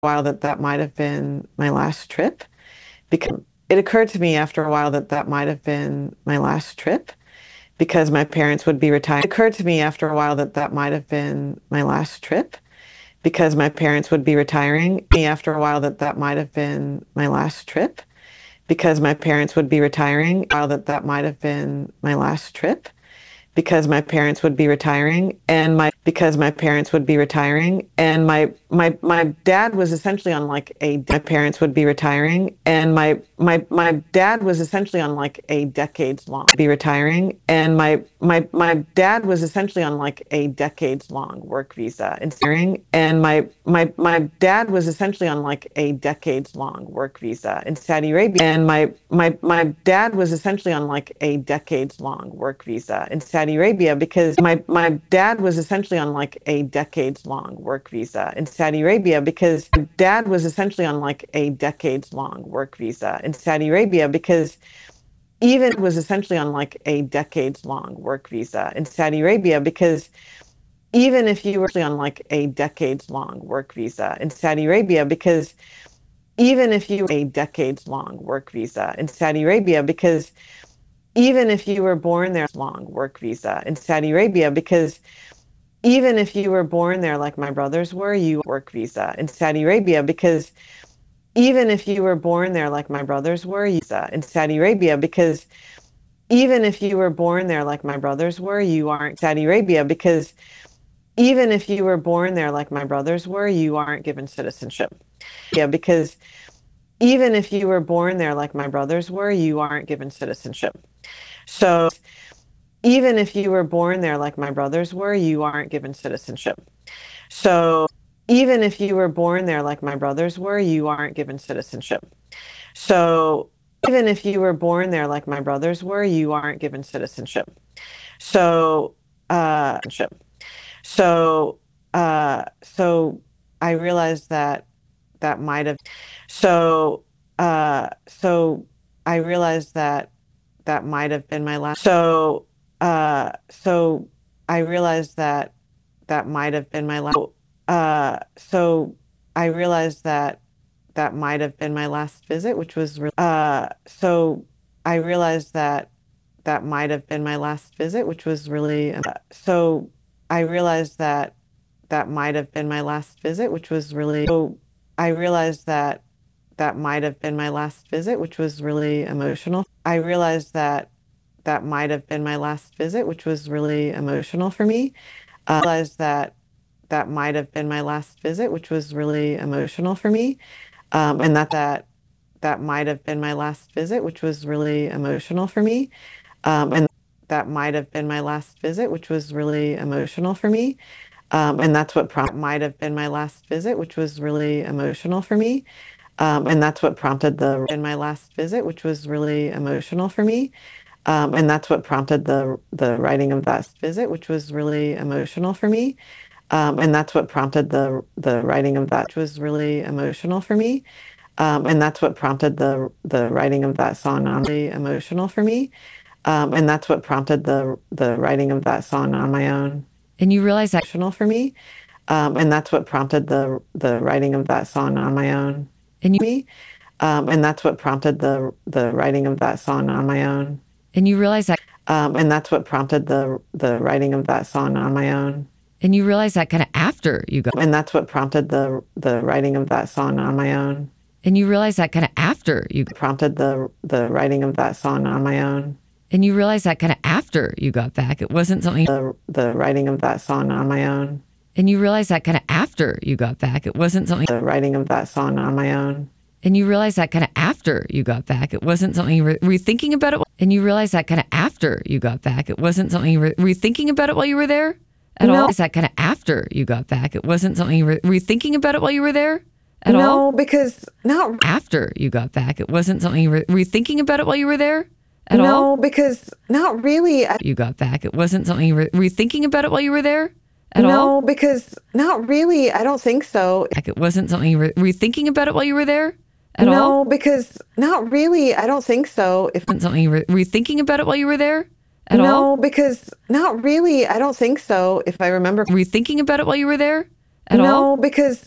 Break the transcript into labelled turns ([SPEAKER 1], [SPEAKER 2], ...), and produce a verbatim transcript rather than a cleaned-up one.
[SPEAKER 1] while that that might have been my last trip because it occurred to me after a while that that might have been my last trip because my parents would be retired. It occurred to me after a while that that might have been my last trip because my parents would be retiring. Me after a while that that might have been my last trip because my parents would be retiring. While that that might have been my last trip because my parents would be retiring and my because my parents would be retiring and my my my dad was essentially on like a my parents would be retiring and my my my dad was essentially on like a decades long be retiring and my my my dad was essentially on like a decades long work visa and and my my my dad was essentially on like a decades long work visa in Saudi Arabia and my my my dad was essentially on like a decades long work visa in Saudi Arabia because my my dad was essentially on like a decades long work visa in Saudi Arabia because my dad was essentially on like a decades long work visa in Saudi Arabia because even was essentially on like a decades long work visa in Saudi Arabia because even if you were on like a decades long work visa in Saudi Arabia because even if you were a decades long work visa in Saudi Arabia because even if you were born there long work visa in Saudi Arabia because even if you were born there like my brothers were, you work visa in Saudi Arabia because even if you were born there like my brothers were, you in Saudi Arabia because even if you were born there like my brothers were, you aren't Saudi Arabia because even if you were born there like my brothers were, you aren't given citizenship. Yeah, because even if you were born there like my brothers were, you aren't given citizenship. So even if you were born there like my brothers were, you aren't given citizenship. So even if you were born there like my brothers were, you aren't given citizenship. So even if you were born there like my brothers were, you aren't given citizenship. So uh so uh so I realized that that might have so uh so I realized that that might have been my last so uh so I realized that that might have been my last uh so I realized that that might have been my last visit, which was re- uh so I realized that that might have been my last visit, which was really uh, so I realized that that might have been my last visit, which was really so I realized that that might have been my last visit, which was really emotional. I realized that that might have been my last visit, which was really emotional for me. Uh, I realized that that might have been my last visit, which was really emotional for me. Um, and that that that might have been my last visit, which was really emotional for me. Um, and that might have been my last visit, which was really emotional for me. Um, and that's what prompt might have been my last visit, which was really emotional for me. Um, and that's what prompted the in my last visit, which was really emotional for me. Um, and that's what prompted the the writing of that visit, which was really emotional for me. Um, and that's what prompted the the writing of that, which was really emotional for me. Um, and that's what prompted the the writing of that song on really emotional for me. Um, and that's what prompted the the writing of that song on my own.
[SPEAKER 2] And you realize that
[SPEAKER 1] Emotional for me. Um, and that's what prompted the the writing of that song on my own.
[SPEAKER 2] and you
[SPEAKER 1] Me. Um, and that's what prompted the the writing of that song on my own.
[SPEAKER 2] and you realize that
[SPEAKER 1] Um, and that's what prompted the the writing of that song on my own.
[SPEAKER 2] and you realize that kind of after you got
[SPEAKER 1] And that's what prompted the the writing of that song on my own.
[SPEAKER 2] and you realize that kind of after you
[SPEAKER 1] Prompted the the writing of that song on my own.
[SPEAKER 2] and you realize that kind of after you got back. It wasn't something
[SPEAKER 1] The the writing of that song on my own.
[SPEAKER 2] and you realize that kind of after you got back. It wasn't something
[SPEAKER 1] The writing of that song on my own.
[SPEAKER 2] and you realize that kind of after you got back. It wasn't something you were, were you thinking about it and you realize that kind of after you got back. It wasn't something you were, were you thinking about it while you were there at
[SPEAKER 1] No.
[SPEAKER 2] all? Is that kind of after you got back? It wasn't something you were, were you thinking about it while you were there at
[SPEAKER 1] no,
[SPEAKER 2] all?
[SPEAKER 1] No, because not
[SPEAKER 2] After you got back. It wasn't something you were, were you thinking about it while you were there at
[SPEAKER 1] no,
[SPEAKER 2] all?
[SPEAKER 1] because not really. I,
[SPEAKER 2] You got back. It wasn't something you were, were you thinking about it while you were there at all?
[SPEAKER 1] no, because not really. I don't think so.
[SPEAKER 2] Like it wasn't something you were, were you thinking about it while you were there at all?
[SPEAKER 1] No, because not really. I don't think so. If
[SPEAKER 2] Wasn't something you were, were you thinking about it while you were there at
[SPEAKER 1] no,
[SPEAKER 2] all?
[SPEAKER 1] because not really. I don't think so. If I remember.
[SPEAKER 2] Were you thinking about it while you were there at
[SPEAKER 1] no,
[SPEAKER 2] all?
[SPEAKER 1] because